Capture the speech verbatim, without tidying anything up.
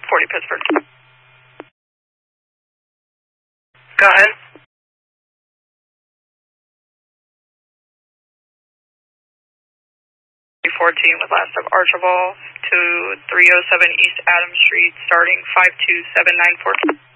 forty Pittsburgh. Go ahead. fourteen with last of Archibald to three oh seven East Adams Street, starting five two seven nine four.